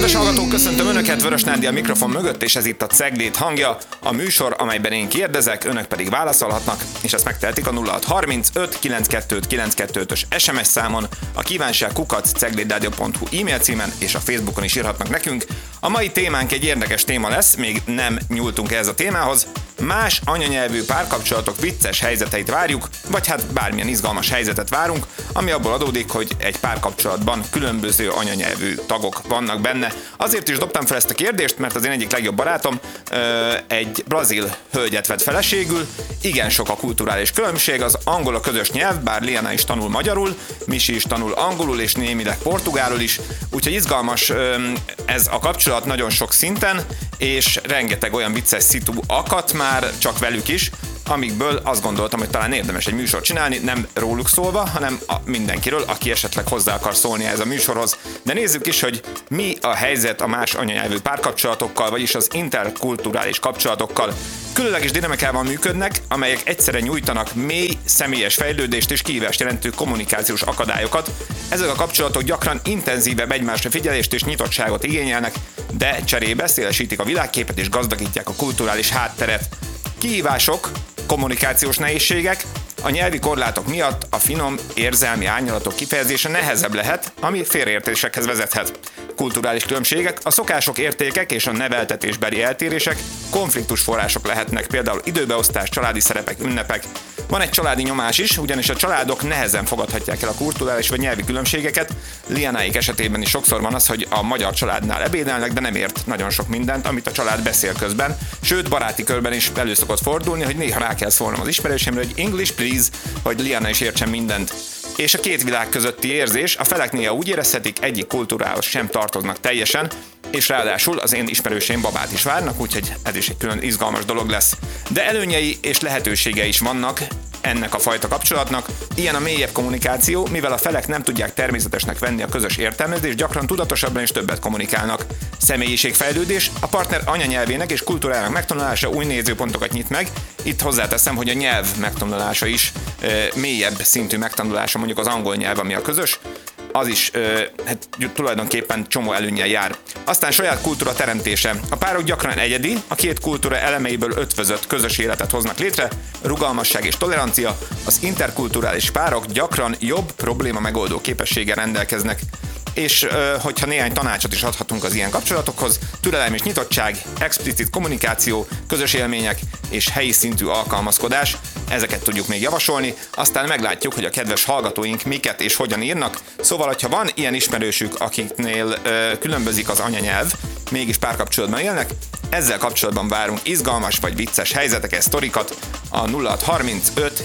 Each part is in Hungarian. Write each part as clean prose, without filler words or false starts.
Kedves hallgatók, köszöntöm Önöket, Vörös Nándi a mikrofon mögött, és ez itt a Cegléd hangja, a műsor, amelyben én kérdezek, Önök pedig válaszolhatnak, és ezt megtehetik a 0630 592-592-ös SMS számon, a kívánság@ceglédradio.hu e-mail címen, és a Facebookon is írhatnak nekünk. A mai témánk egy érdekes téma lesz, még nem nyúltunk ehhez a témához. Más anyanyelvű párkapcsolatok vicces helyzeteit várjuk, vagy hát bármilyen izgalmas helyzetet várunk, ami abból adódik, hogy egy párkapcsolatban különböző anyanyelvű tagok vannak benne. Azért is dobtam fel ezt a kérdést, mert az én egyik legjobb barátom egy brazil hölgyet vett feleségül. Igen sok a kulturális különbség, az angol a közös nyelv, bár Liana is tanul magyarul, Misi is tanul angolul és némileg portugálul is, úgyhogy izgalmas ez a kapcsolat nagyon sok szinten, és rengeteg olyan vicces szitu akadt már csak velük is, amikből azt gondoltam, hogy talán érdemes egy műsort csinálni, nem róluk szólva, hanem mindenkiről, aki esetleg hozzá akar szólni ez a műsorhoz. De nézzük is, hogy mi a helyzet a más anyanyelvű párkapcsolatokkal, vagyis az interkulturális kapcsolatokkal. Különleges dinamikában működnek, amelyek egyszerre nyújtanak mély, személyes fejlődést és kihívást jelentő kommunikációs akadályokat. Ezek a kapcsolatok gyakran intenzívebb egymásra figyelést és nyitottságot igényelnek, de cserébe szélesítik a világképet és gazdagítják a kulturális hátteret. Kihívások, kommunikációs nehézségek, a nyelvi korlátok miatt a finom, érzelmi árnyalatok kifejezése nehezebb lehet, ami félreértésekhez vezethet. Kulturális különbségek, a szokások, értékek és a neveltetésbeli eltérések konfliktus források lehetnek, például időbeosztás, családi szerepek, ünnepek. Van egy családi nyomás is, ugyanis a családok nehezen fogadhatják el a kulturális vagy nyelvi különbségeket. Lianáik esetében is sokszor van az, hogy a magyar családnál ebédelnek, de nem ért nagyon sok mindent, amit a család beszél közben. Sőt, baráti körben is elő szokott fordulni, hogy néha rá kell szólnom az ismerősémre, hogy English please, hogy Liana is értsen mindent. És a két világ közötti érzés, a felek néha úgy érezhetik, egyik kultúrához sem tartoznak teljesen, és ráadásul az én ismerőseim babát is várnak, úgyhogy ez is egy külön izgalmas dolog lesz. De előnyei és lehetőségei is vannak ennek a fajta kapcsolatnak. Ilyen a mélyebb kommunikáció, mivel a felek nem tudják természetesnek venni a közös értelmezést, gyakran tudatosabban és többet kommunikálnak. Személyiségfejlődés, a partner anyanyelvének és kultúrájának megtanulása új nézőpontokat nyit meg. Itt hozzáteszem, hogy a nyelv megtanulása is mélyebb szintű megtanulása, mondjuk az angol nyelv, ami a közös, az is tulajdonképpen csomó előnnyel jár. Aztán saját kultúra teremtése. A párok gyakran egyedi, a két kultúra elemeiből ötvözött közös életet hoznak létre, rugalmasság és tolerancia, az interkulturális párok gyakran jobb probléma megoldó képességgel rendelkeznek. És hogyha néhány tanácsot is adhatunk az ilyen kapcsolatokhoz, türelem és nyitottság, explicit kommunikáció, közös élmények és helyi szintű alkalmazkodás, ezeket tudjuk még javasolni, aztán meglátjuk, hogy a kedves hallgatóink miket és hogyan írnak. Szóval, hogyha van ilyen ismerősük, akiknél különbözik az anyanyelv, mégis párkapcsolatban élnek, ezzel kapcsolatban várunk izgalmas vagy vicces helyzeteket, sztorikat a 0635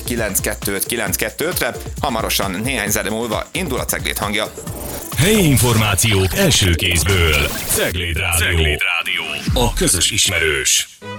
925-925-re, hamarosan néhány zene múlva indul a Cegléd hangja. Helyi információk első kézből. Cegléd Rádió. A közös ismerős.